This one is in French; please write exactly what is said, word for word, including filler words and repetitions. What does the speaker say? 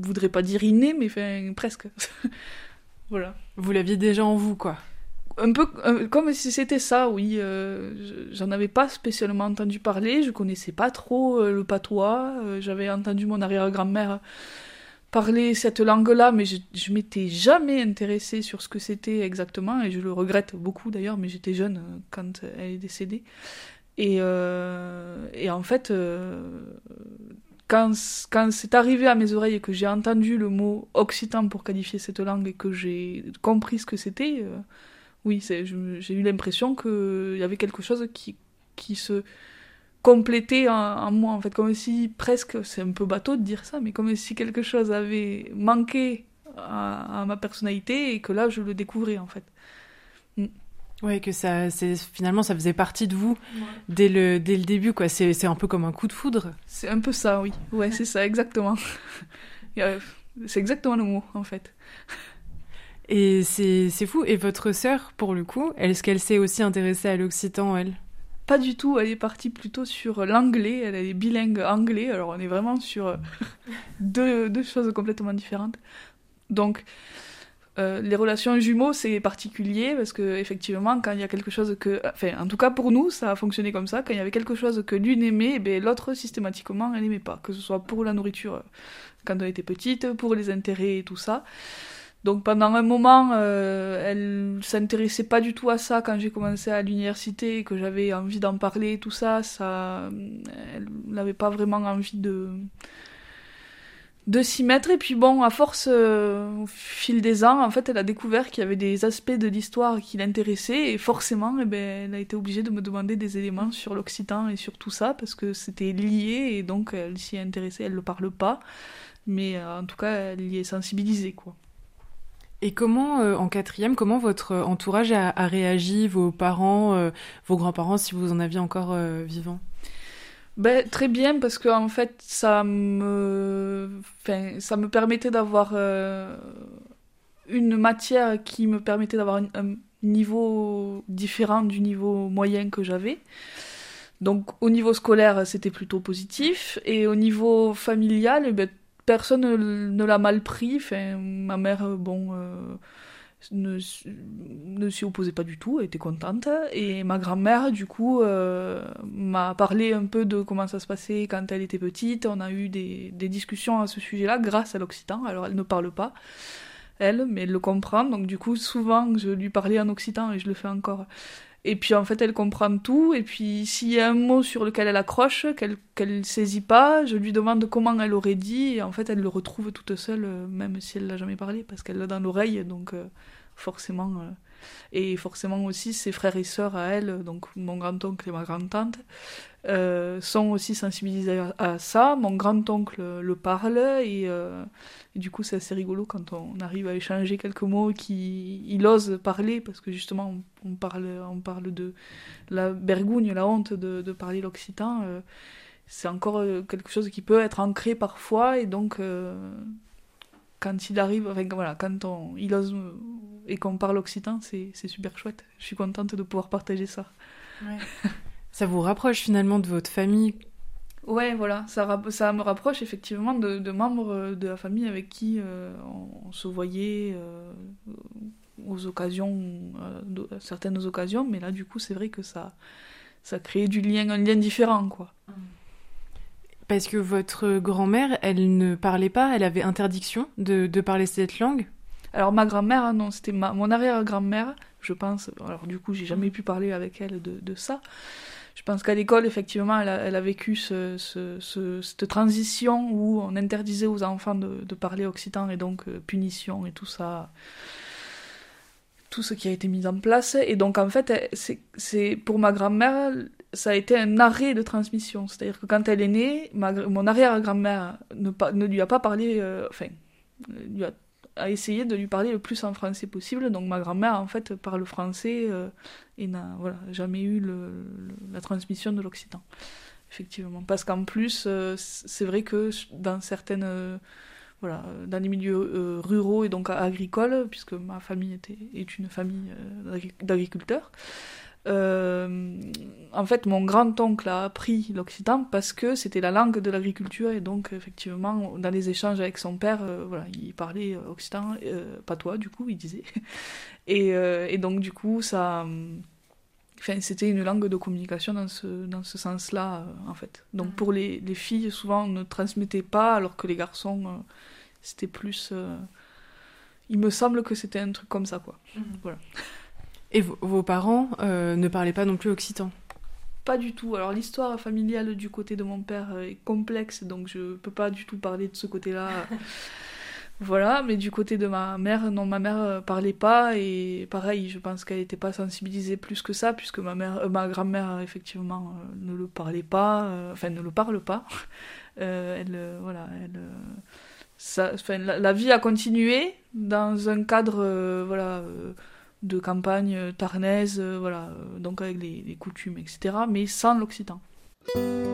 voudrais pas dire inné, mais enfin, presque. Voilà. Vous l'aviez déjà en vous, quoi. Un peu euh, comme si c'était ça, oui. Euh, je- j'en avais pas spécialement entendu parler, je connaissais pas trop euh, le patois. Euh, j'avais entendu mon arrière-grand-mère parler cette langue-là, mais je, je m'étais jamais intéressée sur ce que c'était exactement, et je le regrette beaucoup d'ailleurs, mais j'étais jeune euh, quand elle est décédée. Et, euh, et en fait, euh, quand, quand c'est arrivé à mes oreilles et que j'ai entendu le mot occitan pour qualifier cette langue et que j'ai compris ce que c'était, euh, oui, c'est, je- j'ai eu l'impression qu'il y avait quelque chose qui, qui se complétait en, en moi, en fait, comme si presque, c'est un peu bateau de dire ça, mais comme si quelque chose avait manqué à, à ma personnalité et que là, je le découvrais, en fait. Mm. Ouais, que ça, c'est, finalement, ça faisait partie de vous Ouais. dès le, dès le début, quoi. C'est, c'est un peu comme un coup de foudre. C'est un peu ça, oui. Ouais, c'est ça, exactement. Et, euh, c'est exactement le mot, en fait. Et c'est, c'est fou. Et votre sœur, pour le coup, est-ce qu'elle s'est aussi intéressée à l'occitan, elle? Pas du tout, elle est partie plutôt sur l'anglais, elle est bilingue anglais, alors on est vraiment sur euh, deux, deux choses complètement différentes. Donc, euh, les relations jumeaux, c'est particulier, parce que effectivement, quand il y a quelque chose que... Enfin, en tout cas pour nous, ça a fonctionné comme ça, quand il y avait quelque chose que l'une aimait, eh ben, l'autre, systématiquement, elle n'aimait pas, que ce soit pour la nourriture euh, quand on était petite, pour les intérêts et tout ça. Donc pendant un moment, euh, elle s'intéressait pas du tout à ça quand j'ai commencé à l'université et que j'avais envie d'en parler, tout ça, ça, elle n'avait pas vraiment envie de de s'y mettre. Et puis bon, à force, euh, au fil des ans, en fait, elle a découvert qu'il y avait des aspects de l'histoire qui l'intéressaient et forcément, eh ben, elle a été obligée de me demander des éléments sur l'occitan et sur tout ça parce que c'était lié et donc elle s'y est intéressée. Elle le parle pas, mais euh, en tout cas, elle y est sensibilisée, quoi. Et comment, euh, en quatrième, comment votre entourage a, a réagi, vos parents, euh, vos grands-parents, si vous en aviez encore euh, vivants? Ben, très bien, parce que en fait, ça me, enfin, ça me permettait d'avoir euh, une matière qui me permettait d'avoir un, un niveau différent du niveau moyen que j'avais. Donc, au niveau scolaire, c'était plutôt positif, et au niveau familial, eh ben, personne ne, ne l'a mal pris. Enfin, ma mère, euh, bon. Euh, ne, ne s'y opposait pas du tout, elle était contente. Et ma grand-mère, du coup, euh, m'a parlé un peu de comment ça se passait quand elle était petite. On a eu des, des discussions à ce sujet-là grâce à l'occitan. Alors, elle ne parle pas, elle, mais elle le comprend. Donc, du coup, souvent, je lui parlais en occitan et je le fais encore. Et puis, en fait, elle comprend tout. Et puis, s'il y a un mot sur lequel elle accroche, qu'elle qu'elle saisit pas, je lui demande comment elle aurait dit. Et en fait, elle le retrouve toute seule, euh, même si elle l'a jamais parlé, parce qu'elle l'a dans l'oreille. Donc, euh, forcément... euh, Et forcément aussi, ses frères et sœurs à elle, donc mon grand-oncle et ma grand-tante, euh, sont aussi sensibilisés à, à ça. Mon grand-oncle le parle, et, euh, et du coup, c'est assez rigolo quand on arrive à échanger quelques mots, qu'il il ose parler, parce que justement, on, on parle, on parle de la bergougne, la honte de, de parler l'occitan. Euh, c'est encore euh, quelque chose qui peut être ancré parfois, et donc... Euh, quand il arrive, enfin, voilà, quand on, il ose euh, et qu'on parle occitan, c'est, c'est super chouette. Je suis contente de pouvoir partager ça. Ouais. Ça vous rapproche finalement de votre famille? Ouais, voilà, ça, rap- ça me rapproche effectivement de, de membres de la famille avec qui euh, on, on se voyait euh, aux occasions, euh, de- à certaines occasions, mais là du coup c'est vrai que ça, ça crée du lien, un lien différent, quoi. Parce que votre grand-mère, elle ne parlait pas, elle avait interdiction de, de parler cette langue? Alors ma grand-mère, hein, non, c'était ma, mon arrière-grand-mère, je pense. Alors du coup, j'ai jamais pu parler avec elle de, de ça. Je pense qu'à l'école, effectivement, elle a, elle a vécu ce, ce, ce- cette transition où on interdisait aux enfants de, de parler occitan et donc euh, punition et tout ça, tout ce qui a été mis en place. Et donc en fait, elle- c'est, c'est pour ma grand-mère, ça a été un arrêt de transmission. C'est-à-dire que quand elle est née, ma, mon arrière-grand-mère ne, pa- ne lui a pas parlé, euh, enfin, lui a a essayé de lui parler le plus en français possible. Donc ma grand-mère, en fait, parle français euh, et n'a voilà, jamais eu le, le- la transmission de l'occitan, effectivement. Parce qu'en plus, euh, c'est vrai que dans certaines... euh, voilà, dans les milieux euh, ruraux et donc agricoles, puisque ma famille était, est une famille euh, d'agri- d'agriculteurs, Euh, en fait, mon grand-oncle a appris l'occitan parce que c'était la langue de l'agriculture et donc effectivement, dans les échanges avec son père, euh, voilà, il parlait occitan, euh, patois du coup, il disait. Et, euh, et donc du coup, ça, enfin, c'était une langue de communication dans ce, dans ce sens-là, euh, en fait. Donc pour les, les filles, souvent, on ne transmettait pas, alors que les garçons, euh, c'était plus... euh, il me semble que c'était un truc comme ça, quoi. Mmh. Voilà. Et v- vos parents euh, ne parlaient pas non plus occitan? Pas du tout. Alors l'histoire familiale du côté de mon père est complexe, donc je peux pas du tout parler de ce côté-là. Voilà, mais du côté de ma mère, non, ma mère parlait pas, et pareil, je pense qu'elle n'était pas sensibilisée plus que ça, puisque ma mère, euh, ma grand-mère, effectivement, euh, ne le parlait pas, euh, enfin, ne le parle pas. Euh, elle, euh, voilà, elle... euh, ça, enfin, la, la vie a continué dans un cadre, euh, voilà... euh, de campagne tarnaise, euh, voilà, euh, donc avec les, les coutumes, et cetera, mais sans l'occitan.